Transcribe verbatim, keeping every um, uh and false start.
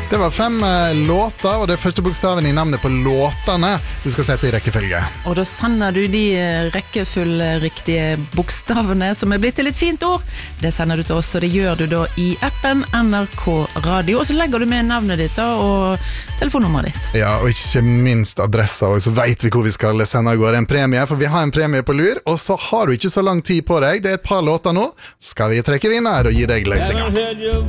Det var fem eh, låter, og det er første bokstaven i navnet på låtene du skal sette i rekkefølge. Og da sender du de rekkefølgeriktige bokstavene som er blitt til et fint ord. Det sender du til oss, og det gjør du da i appen N R K Radio. Og så legger du med navnet ditt da, og telefonnummeret ditt. Ja, og ikke minst adressa, og så vet vi hvor vi skal sende av gårde en premie, for vi har en premie på lur, og så har du ikke så lang tid på deg. Det er et par låter nå. Skal vi trekke vinner og gi deg løsninger?